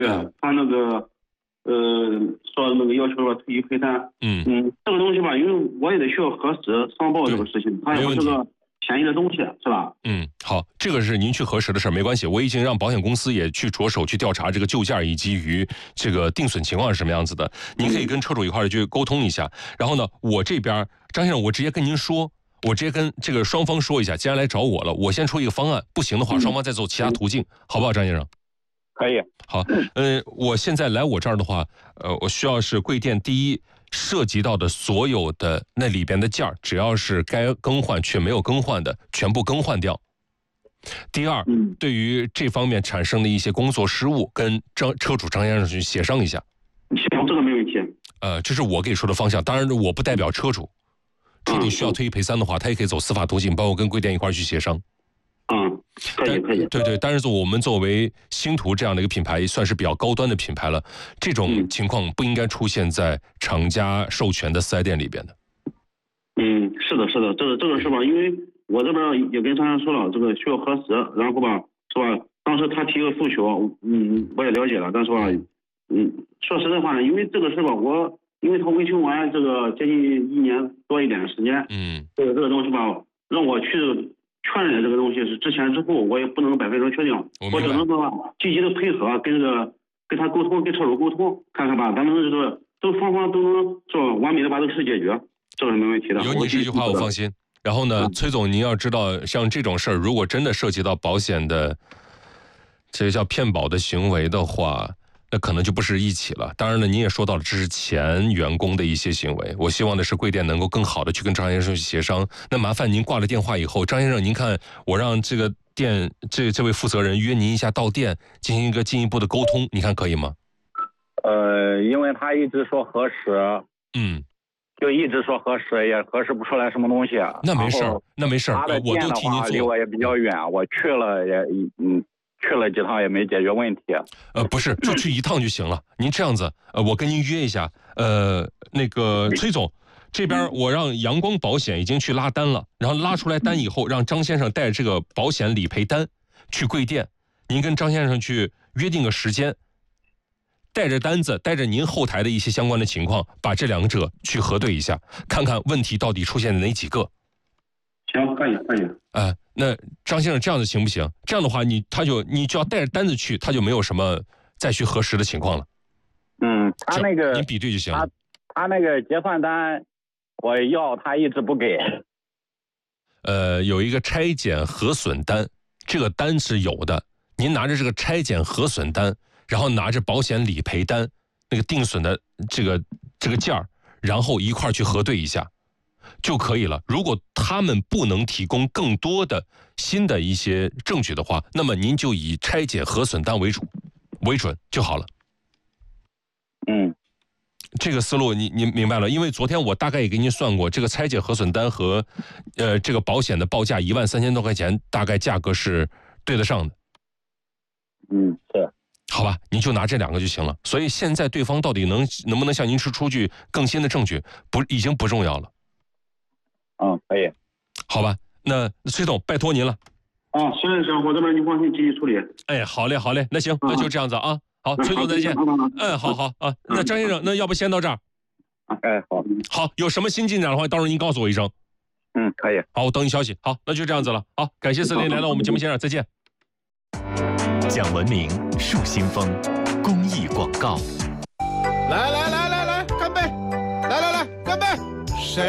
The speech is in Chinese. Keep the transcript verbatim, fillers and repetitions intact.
对啊，他那个呃说那个要求说退一赔三， 嗯嗯，这个东西吧，因为我也得需要核实上报这个事情，它也不是个便宜的东西，是吧？ 嗯，好，这个是您去核实的事儿，没关系，我已经让保险公司也去着手去调查这个旧件以及于这个定损情况是什么样子的。您可以跟车主一块儿去沟通一下，然后呢，我这边张先生，我直接跟您说。我直接跟这个双方说一下，既然来找我了，我先出一个方案，不行的话，双方再走其他途径，好不好，张先生？ 可以。 好，呃，我现在来我这儿的话，呃，我需要是贵店第一涉及到的所有的那里边的件儿，只要是该更换却没有更换的，全部更换掉。第二，对于这方面产生的一些工作失误，跟张车主张先生去协商一下。 行，这个没问题。 呃，这是我给出的方向，当然我不代表车主。车主需要退一赔三的话，他也可以走司法途径，包括跟贵店一块儿去协商。 嗯，可以可以。 对对，但是我们作为星途这样的一个品牌，算是比较高端的品牌了，这种情况不应该出现在厂家授权的四 S 店里边的。 嗯，是的，是的，这个这个是吧？因为我这边也跟商家说了，这个需要核实，然后吧，是吧？当时他提个诉求，嗯，我也了解了，但是吧，嗯，说实在话，因为这个事吧，我。因为他维修完这个接近一年多一点的时间， 嗯， 这个这个东西吧，让我去确认这个东西是之前之后，我也不能百分之确定，我, 我只能说积极的配合，跟这个跟他沟通，跟车主沟通，看看吧，咱们这个都双方都能说完美的把这个事解决，这个是没问题的。 有你这句话我放心。然后呢，崔总，您要知道，像这种事儿，如果真的涉及到保险的这个叫骗保的行为的话。那可能就不是一起了。当然了，您也说到了，这是前员工的一些行为。我希望的是贵店能够更好的去跟张先生去协商。那麻烦您挂了电话以后，张先生，您看我让这个店这这位负责人约您一下到店进行一个进一步的沟通，你看可以吗？ 呃，因为他一直说核实， 嗯， 就一直说核实，也核实不出来什么东西。 那没事儿，那没事儿， 他的店的话离我也比较远，我去了也嗯。去了几趟也没解决问题。 呃，不是，就去一趟就行了。您这样子，呃，我跟您约一下。呃，那个崔总，这边我让阳光保险已经去拉单了，然后拉出来单以后，让张先生带着这个保险理赔单去贵店，您跟张先生去约定个时间，带着单子，带着您后台的一些相关的情况，把这两者去核对一下，看看问题到底出现了哪几个。 行，可以可以。 呃，那张先生这样子行不行？这样的话，你他就你就要带着单子去，他就没有什么再去核实的情况了。 嗯，他那个您比对就行了。 他他那个结算单，我要他一直不给。 呃，有一个拆减核损单，这个单是有的。您拿着这个拆减核损单，然后拿着保险理赔单，那个定损的这个这个件儿，然后一块儿去核对一下。就可以了。如果他们不能提供更多的新的一些证据的话，那么您就以拆解核损单为主为准就好了。 嗯， 这个思路你你明白了？因为昨天我大概也给您算过，这个拆解核损单和呃这个保险的报价一万三千多块钱，大概价格是对得上的。 嗯，是。 好吧，您就拿这两个就行了。所以现在对方到底能能不能向您出出具更新的证据，不已经不重要了。 嗯，可以， 好吧，那崔总拜托您了。 啊，行行行，我这边你放心，继续处理。 哎，好嘞，好嘞，那行，那就这样子啊。好，崔总再见。嗯，好好啊，那张先生，那要不先到这儿？ 哎，好， 好，有什么新进展的话，到时候您告诉我一声。 嗯，可以。 好，我等你消息。好，那就这样子了。好，感谢四零来到我们节目现场，再见。 讲文明，树新风，公益广告。